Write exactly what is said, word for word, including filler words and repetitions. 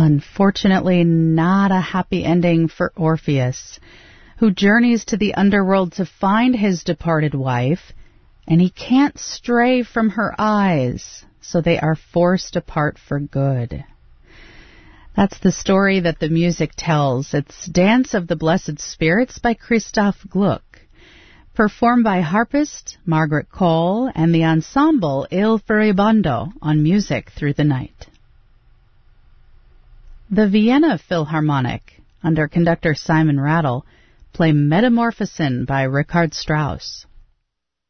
Unfortunately, not a happy ending for Orpheus, who journeys to the underworld to find his departed wife, and he can't stray from her eyes, so they are forced apart for good. That's the story that the music tells. It's Dance of the Blessed Spirits by Christoph Gluck, performed by harpist Margaret Cole and the ensemble Il Furibondo on Music Through the Night. The Vienna Philharmonic, under conductor Simon Rattle, play Metamorphosin by Richard Strauss.